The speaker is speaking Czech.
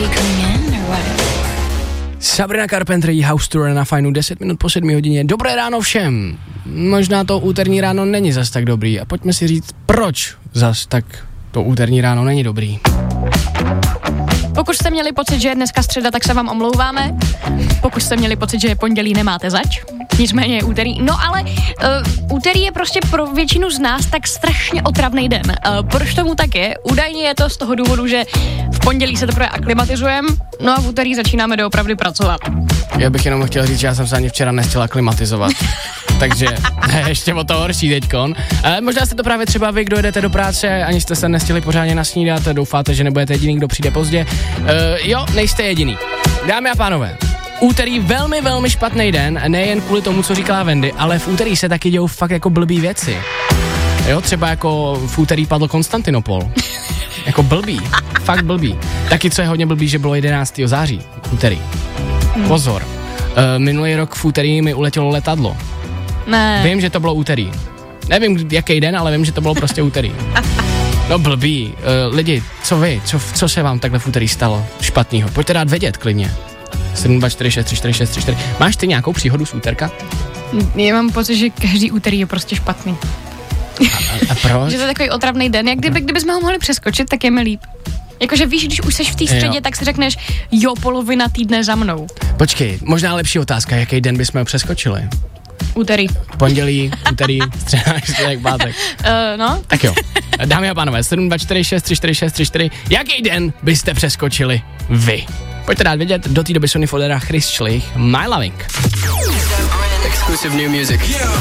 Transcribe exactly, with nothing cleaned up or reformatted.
you coming in or what? Sabrina Carpenter, House Tour na Fajnu, deset minut po sedmi hodině. Dobré ráno všem. Možná to úterní ráno není zas tak dobrý a pojďme si říct, proč zas tak to úterní ráno není dobrý. Pokud jste měli pocit, že je dneska středa, tak se vám omlouváme. Pokud jste měli pocit, že je pondělí, nemáte zač. Nicméně je úterý. No ale uh, úterý je prostě pro většinu z nás tak strašně otravný den. Uh, proč tomu tak je? Údajně je to z toho důvodu, že v pondělí se teprve aklimatizujeme, no a v úterý začínáme doopravdy pracovat. Já bych jenom chtěl říct, že já jsem se ani včera nechtěl aklimatizovat. Takže ještě o to horší teďkon. Ale možná jste to právě třeba vy, kdo jdete do práce, ani jste se nestihli pořádně nasnídat, doufáte, že nebudete jediný, kdo přijde pozdě. Uh, jo, nejste jediný. Dámy a pánové, úterý velmi, velmi špatný den, nejen kvůli tomu, co říkala Wendy, ale v úterý se taky dějou fakt jako blbý věci. Jo, třeba jako v úterý padl Konstantinopol. Jako blbý, fakt blbý. Taky co je hodně blbý, že bylo jedenáctého září, úterý. Pozor, uh, minulý rok v úterý mi uletělo letadlo. Ne. Vím, že to bylo úterý. Nevím, jaký den, ale vím, že to bylo prostě úterý. No blbý. Uh, lidi, co vy? Co, co se vám takhle v úterý stalo špatnýho? Pojďte dát vědět klidně. sedm dva čtyři šest tři čtyři šest tři čtyři. Máš ty nějakou příhodu z úterka? Já mám pocit, že každý úterý je prostě špatný. A, a, a proč? Že to je takový otravný den. Jak kdyby, kdybychom ho mohli přeskočit, tak je mi líp. Jakože víš, když už seš v té středě, tak si řekneš, jo, polovina týdne za mnou. Počkej, možná lepší otázka, jaký den bychom ho přeskočili? Úterý. Pondělí, úterý, středa, čtvrtek, pátek. Uh, no. Tak jo. Dámy a pánové, sedm dva čtyři šest tři čtyři šest tři čtyři. Jaký den byste přeskočili vy? Pojďte dát vědět, do té doby Sony Fodera, Chris Schlich, My Loving. Exclusive new music.